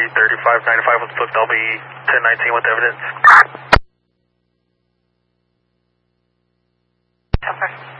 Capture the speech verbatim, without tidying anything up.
thirty-five ninety-five was booked. I'll be ten nineteen with evidence. Okay.